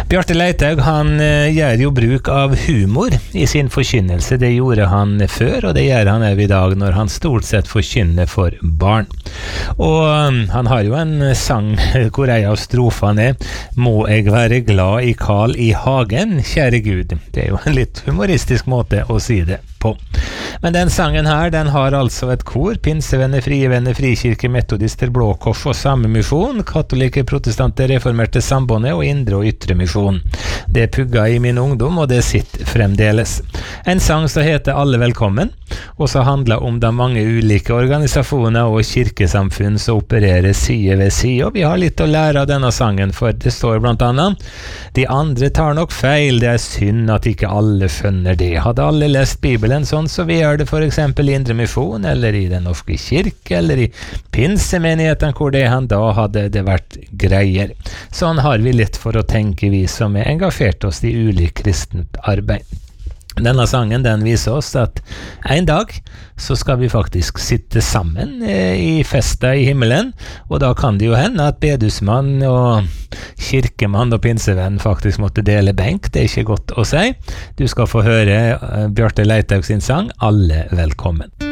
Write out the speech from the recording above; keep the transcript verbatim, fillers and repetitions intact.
Bjarte Leitaug, han eh, gjør jo bruk av humor i sin forkynnelse. Det gjorde han før, og det gjør han også i dag når han stort sett forkynner for barn. Og um, han har jo en sang hvor en av strofene er «Må jeg være glad i Karl i hagen, kjære Gud». Det er jo en litt humoristisk måte å si det på. Men den sangen her, den har altså et kor: pinsevenner, frie venner, frikirke, metodister, Blå Kors og Samemisjon, katolikker, protestanter, reformerte Sambåndet og indre og ytre misjon. Det pugga i min ungdom, og det sitter fremdeles. En sang som heter Alle velkommen, og så handler om de mange ulike organisasjoner og kirkesamfunn som opererer side ved side, og vi har litt å lære av denne sangen, for det står blant annet: de andre tar nok feil, det er synd at ikke alle skjønner det. Hadde alle lest Bibelen sånn, så vi gjør det for eksempel i Indre Misjon, eller i Den norske kirke, eller i pinsemenigheten, hvor det han da hadde det vært greier. Sånn har vi litt for å tenke, vi som er engasjert oss i ulik kristent arbeid. Denne sangen, den viser oss at en dag så skal vi faktisk sitte sammen eh, i festa i himmelen, og da kan det jo hende at bedusmann og kirkemann og pinsevenn faktisk måtte dele benk. Det er ikke godt å si. Du skal få høre eh, Bjarte Leitaug sin sang Alle velkommen.